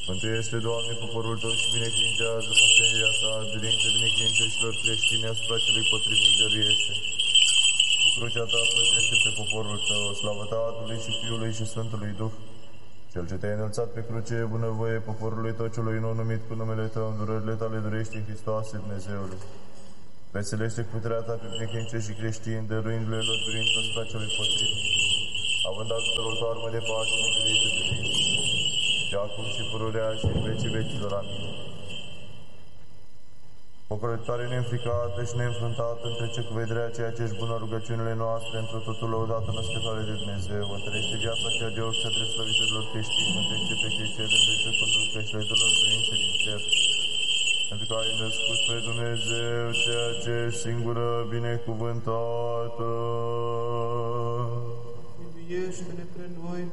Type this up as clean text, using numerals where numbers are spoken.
Mântuiește, Doamne, poporul Tău și binecuvintează moștenirea Ta, biruință binecuvinteșilor creștini asupra celui potrivnic dăruiește. Cu crucea Ta păzește pe poporul Tău, slavă Tatălui și Fiului și Sfântului Duh. Cel ce Te-ai înălțat pe cruce, bunăvoie poporului Tău celui nou numit cu numele Tău, îndurările Tale dorești în Hristoase, Dumnezeului. Veselește cu puterea Ta pe binecuvintești și creștini, dăruindu-le lor biruință asupra celui potrivnic, având ajutorul Tău armă de pace, mântuită de vin. Și acum și pururea și în vecii vecilor. Amin. Pocărătoare neînfricată și neînfruntată, întrece cu vederea ceea ce ești bună rugăciunile noastre, într-o totul lăudată născătoare de Dumnezeu, întărește viața cea de ochi și adres slăvitorilor creștini, mântește pe cei ce rândește conducă și le dă lor biruință din cer. Pentru că ai născut pe Dumnezeu, ceea ce ești singură binecuvântată. Miluiește-ne pre noi,